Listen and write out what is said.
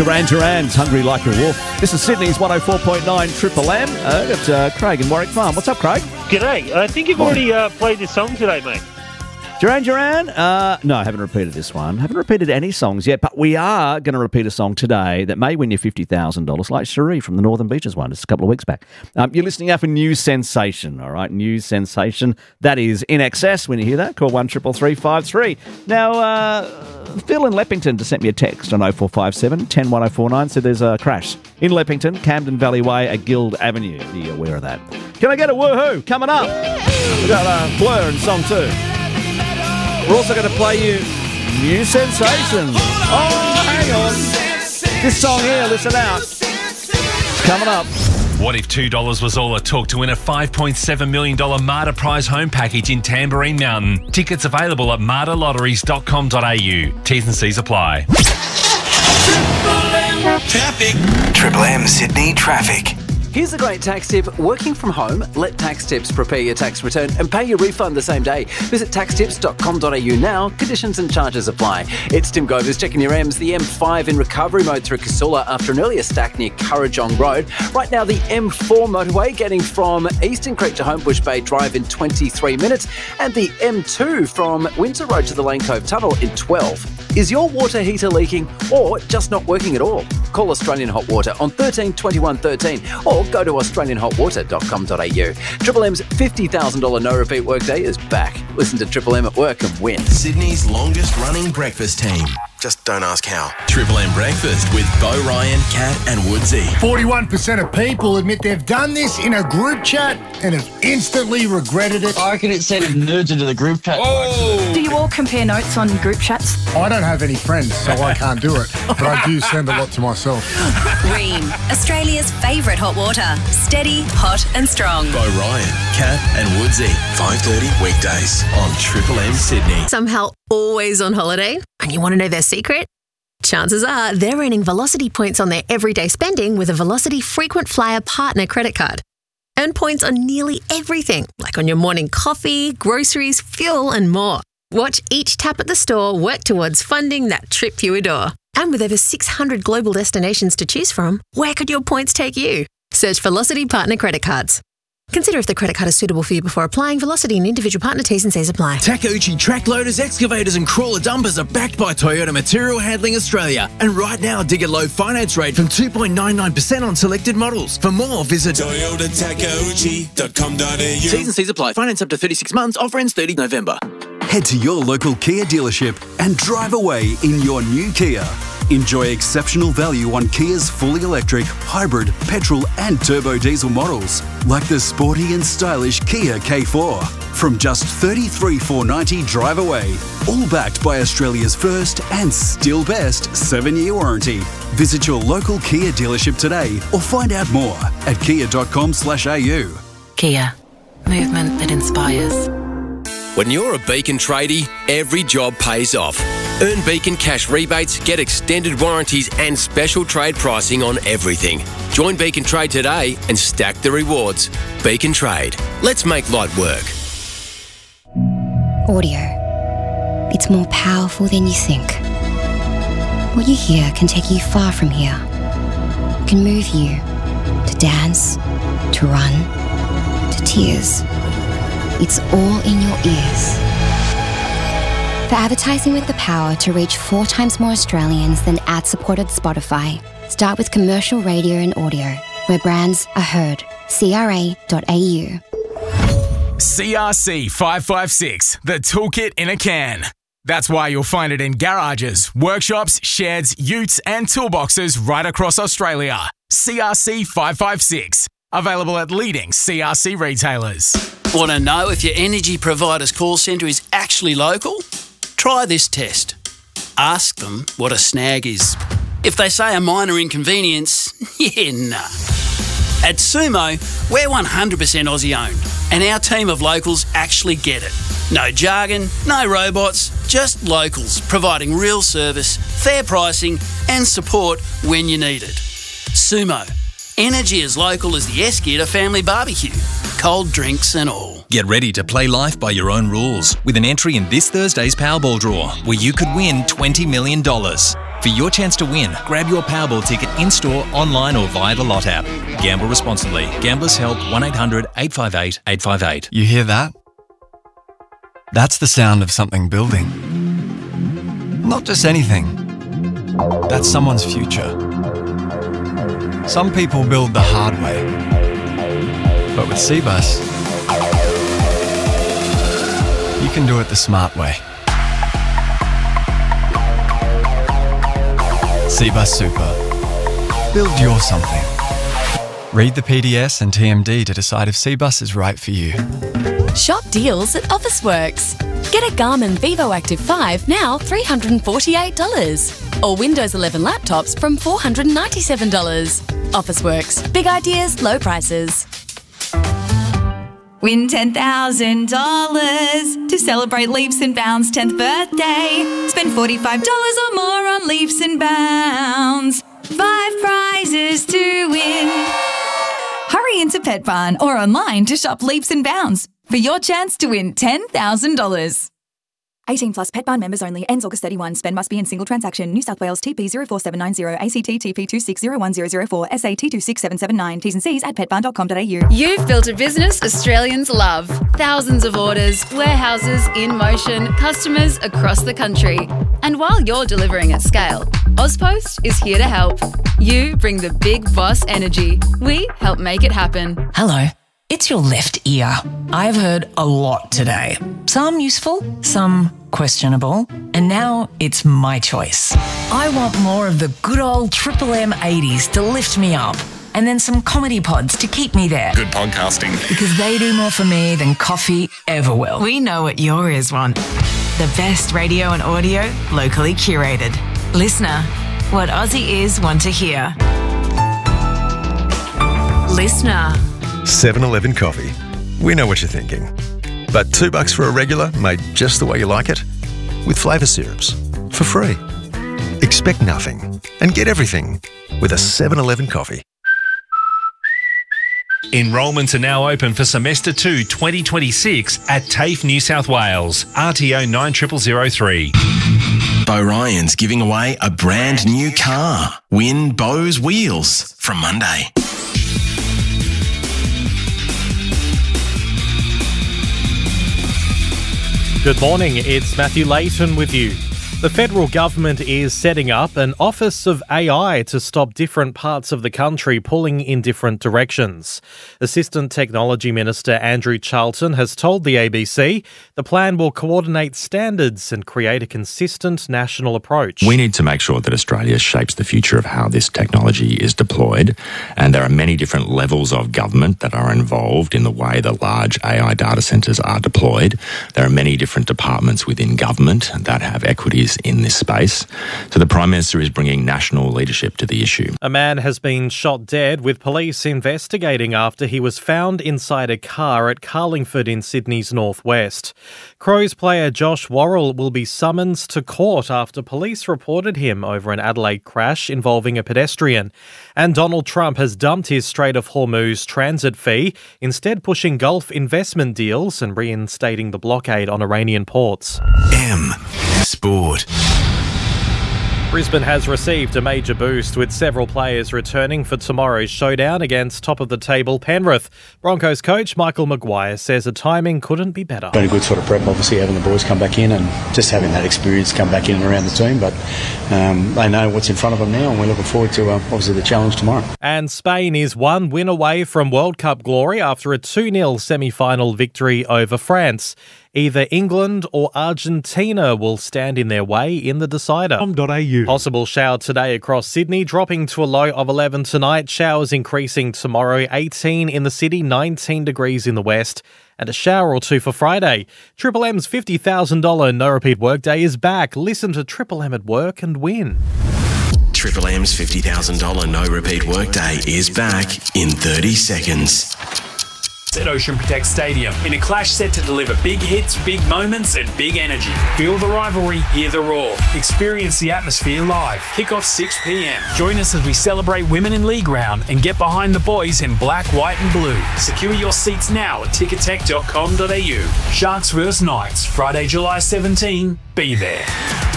Duran Duran's Hungry Like a Wolf. This is Sydney's 104.9 Triple M. Got Craig in Warwick Farm. What's up, Craig? G'day. I think you've already played this song today, mate. Duran Duran? No, I haven't repeated this one. Haven't repeated any songs yet, but we are going to repeat a song today that may win you $50,000, like Cherie from the Northern Beaches one just a couple of weeks back. You're listening out for New Sensation, all right? New Sensation. That is In Excess. When you hear that, call 133353. Now, Phil in Leppington just sent me a text on 0457 101049. Said there's a crash in Leppington, Camden Valley Way at Guild Avenue. Are you aware of that? Can I get a woohoo? Coming up. We've got Blur in song 2. We're also going to play you New Sensations. Oh, hang on. This song here, listen out. It's coming up. What if $2 was all it took to win a $5.7 million Marta Prize home package in Tamborine Mountain? Tickets available at martalotteries.com.au. T's and C's apply. Traffic. Triple M Sydney traffic. Here's a great tax tip. Working from home, let Tax Tips prepare your tax return and pay your refund the same day. Visit taxtips.com.au now. Conditions and charges apply. It's Tim Govers checking your M's. The M5 in recovery mode through Casula after an earlier stack near Currajong Road. Right now, the M4 motorway getting from Eastern Creek to Homebush Bay Drive in 23 minutes. And the M2 from Windsor Road to the Lane Cove Tunnel in 12. Is your water heater leaking or just not working at all? Call Australian Hot Water on 13 21 13 or go to australianhotwater.com.au. Triple M's $50,000 no repeat workday is back. Listen to Triple M at work and win. Sydney's longest running breakfast team. Just don't ask how. Triple M Breakfast with Bo Ryan, Kat and Woodsy. 41% of people admit they've done this in a group chat and have instantly regretted it. I reckon it sent nerds into the group chat. Do you all compare notes on group chats? I don't have any friends, so I can't do it. But I do send a lot to myself. Ream, Australia's favourite hot water. Steady, hot and strong. Bo Ryan, Kat and Woodsy. 5:30 weekdays on Triple M Sydney. Somehow always on holiday, and you want to know their secret? Chances are they're earning Velocity points on their everyday spending with a Velocity Frequent Flyer Partner credit card. Earn points on nearly everything, like on your morning coffee, groceries, fuel and more. Watch each tap at the store work towards funding that trip you adore. And with over 600 global destinations to choose from, where could your points take you? Search Velocity Partner Credit Cards. Consider if the credit card is suitable for you before applying. Velocity and individual partner T's and C's apply. Takeuchi track loaders, excavators and crawler dumpers are backed by Toyota Material Handling Australia. And right now, dig a low finance rate from 2.99% on selected models. For more, visit toyotatakeuchi.com.au. T's and C's apply. Finance up to 36 months. Offer ends 30 November. Head to your local Kia dealership and drive away in your new Kia. Enjoy exceptional value on Kia's fully electric, hybrid, petrol and turbo diesel models, like the sporty and stylish Kia K4. From just $33,490 drive away, all backed by Australia's first and still best 7-year warranty. Visit your local Kia dealership today or find out more at kia.com/au. Kia. Movement that inspires. When you're a Beacon tradie, every job pays off. Earn Beacon cash rebates, get extended warranties and special trade pricing on everything. Join Beacon Trade today and stack the rewards. Beacon Trade. Let's make light work. Audio. It's more powerful than you think. What you hear can take you far from here. It can move you to dance, to run, to tears. It's all in your ears. For advertising with the power to reach 4 times more Australians than ad-supported Spotify, start with commercial radio and audio, where brands are heard. CRA.au. CRC 556, the toolkit in a can. That's why you'll find it in garages, workshops, sheds, utes and toolboxes right across Australia. CRC 556, available at leading CRC retailers. Want to know if your energy provider's call centre is actually local? Try this test. Ask them what a snag is. If they say a minor inconvenience, yeah, nah. At Sumo, we're 100% Aussie owned, and our team of locals actually get it. No jargon, no robots, just locals providing real service, fair pricing and support when you need it. Sumo. Energy as local as the Eskia family barbecue. Cold drinks and all. Get ready to play life by your own rules with an entry in this Thursday's Powerball draw, where you could win $20 million. For your chance to win, grab your Powerball ticket in-store, online or via the Lot app. Gamble responsibly. Gamblers Help 1-800-858-858. You hear that? That's the sound of something building. Not just anything. That's someone's future. Some people build the hard way. But with Cbus, you can do it the smart way. Cbus Super. Build your something. Read the PDS and TMD to decide if Cbus is right for you. Shop deals at Officeworks. Get a Garmin Vivo Active 5 now $348. Or Windows 11 laptops from $497. Officeworks. Big ideas, low prices. Win $10,000 to celebrate Leaps and Bounds' 10th birthday. Spend $45 or more on Leaps and Bounds. 5 prizes to win. Hurry into Pet Barn or online to shop Leaps and Bounds for your chance to win $10,000. 18 plus Pet Barn members only. Ends August 31. Spend must be in single transaction. New South Wales TP 04790 ACT TP 26010004 SA T26779. T's and C's at petbarn.com.au. You've built a business Australians love. Thousands of orders, warehouses in motion, customers across the country. And while you're delivering at scale, Ozpost is here to help. You bring the big boss energy. We help make it happen. Hello. It's your left ear. I've heard a lot today. Some useful, some questionable, and now it's my choice. I want more of the good old Triple M 80s to lift me up, and then some comedy pods to keep me there. Good podcasting. Because they do more for me than coffee ever will. We know what your ears want. The best radio and audio, locally curated. Listener, what Aussie ears want to hear. Listener. 7-Eleven coffee. We know what you're thinking. But $2 for a regular made just the way you like it? With flavour syrups. For free. Expect nothing and get everything with a 7-Eleven coffee. Enrolments are now open for Semester 2 2026 at TAFE New South Wales. RTO 90003. Bo Ryan's giving away a brand new car. Win Bo's Wheels from Monday. Good morning, it's Matthew Layton with you. The federal government is setting up an Office of AI to stop different parts of the country pulling in different directions. Assistant Technology Minister Andrew Charlton has told the ABC the plan will coordinate standards and create a consistent national approach. We need to make sure that Australia shapes the future of how this technology is deployed, and there are many different levels of government that are involved in the way the large AI data centres are deployed. There are many different departments within government that have equities in this space. So the Prime Minister is bringing national leadership to the issue. A man has been shot dead with police investigating after he was found inside a car at Carlingford in Sydney's northwest. Crows player Josh Worrell will be summoned to court after police reported him over an Adelaide crash involving a pedestrian. And Donald Trump has dumped his Strait of Hormuz transit fee, instead pushing Gulf investment deals and reinstating the blockade on Iranian ports. Sport. Brisbane has received a major boost with several players returning for tomorrow's showdown against top-of-the-table Penrith. Broncos coach Michael Maguire says the timing couldn't be better. Been a good sort of prep, obviously, having the boys come back in and just having that experience come back in and around the team. But they know what's in front of them now, and we're looking forward to, obviously, the challenge tomorrow. And Spain is one win away from World Cup glory after a 2-0 semi-final victory over France. Either England or Argentina will stand in their way in the decider. Possible shower today across Sydney, dropping to a low of 11 tonight. Showers increasing tomorrow, 18 in the city, 19 degrees in the west. And a shower or two for Friday. Triple M's $50,000 no repeat workday is back. Listen to Triple M at work and win. Triple M's $50,000 no repeat workday is back in 30 seconds. At Ocean Protect Stadium in a clash set to deliver big hits, big moments and big energy. Feel the rivalry, hear the roar. Experience the atmosphere live. Kick-off 6 p.m. Join us as we celebrate women in league round and get behind the boys in black, white and blue. Secure your seats now at tickettech.com.au. Sharks vs Knights, Friday, July 17. Be there.